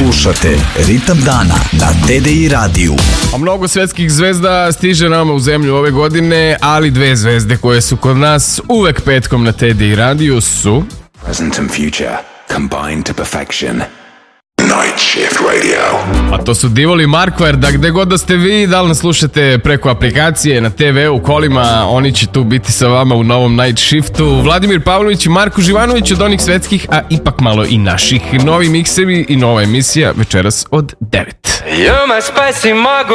Slušate Ritam dana na TDI radiju. A mnogo svetskih zvezda stiže nama u zemlju ove godine, ali dve zvezde koje su kod nas uvek petkom na TDI radiju su... Present and future combined to perfection. Night Shift Radio. A to su Divol i Markvar, da gde god da ste vi, da li nas slušate preko aplikacije, na TV-u, kolima, oni će tu biti sa vama u novom Night Shiftu. Vladimir Pavlović i Marko Živanović od onih svetskih, a ipak malo i naših. Novi miksevi i nova emisija večeras od 9.